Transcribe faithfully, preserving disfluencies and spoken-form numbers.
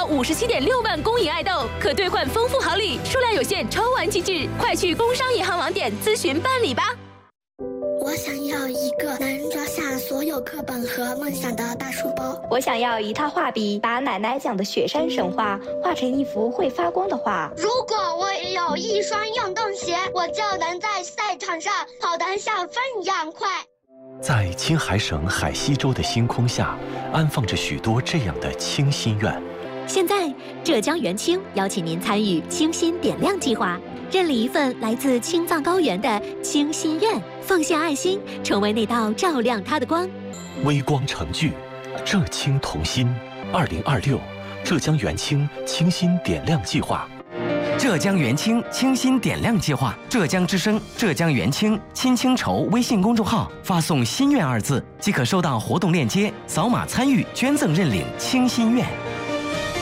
高五十七点六万公银爱豆，可兑换丰富好礼，数量有限，抽完即止。快去工商银行网点咨询办理吧。 我想要一个能装下所有课本和梦想的大书包。 我想要一套画笔，把奶奶讲的雪山神话画成一幅会发光的画。 如果我也有一双运动鞋，我就能在赛场上跑得像风一样快。 在青海省海西州的星空下，安放着许多这样的清心愿。 现在，浙江元清邀请您参与清心点亮计划，认领一份来自青藏高原的清心愿，奉献爱心，成为那道照亮它的光。 微光成炬，浙青同心。二零二六，浙江元清清心点亮计划。 浙江元清清心点亮计划，浙江之声、浙江元清亲清筹微信公众号发送“心愿”二字，即可收到活动链接，扫码参与捐赠认领清心愿。